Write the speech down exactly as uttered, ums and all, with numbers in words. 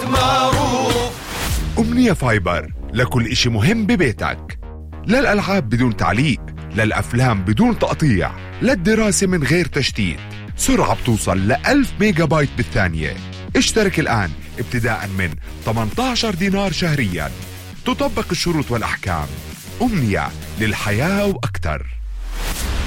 معروف. أمنية فايبر لكل إشي مهم ببيتك، للألعاب بدون تعليق، للأفلام بدون تقطيع، للدراسة من غير تشتيت، سرعة بتوصل ل ألف ميجا بايت بالثانية. اشترك الآن ابتداء من ثمانية عشر دينار شهريا. تطبق الشروط والأحكام. أمنية، للحياة وأكثر.